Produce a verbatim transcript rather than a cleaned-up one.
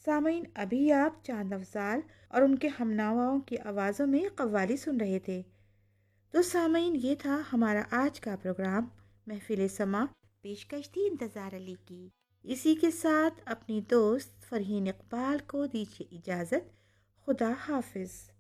सामीन, अभी आप चांद अफजाल और उनके हमनवाओं की आवाज़ों में कव्वाली सुन रहे थे। तो सामीन, ये था हमारा आज का प्रोग्राम महफिल समा। पेशकश थी इंतज़ार अली की। इसी के साथ अपनी दोस्त फरहीन इकबाल को दीजिए इजाज़त। खुदा हाफिज़।